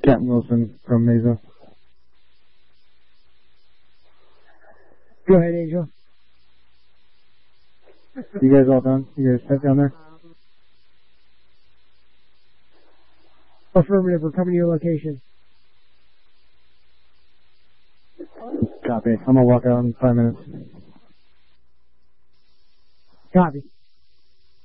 Captain Wilson from Mesa. Go ahead, Angel. You guys all done? You guys set down there? Affirmative, we're coming to your location. Copy. I'm gonna walk out in 5 minutes. Copy.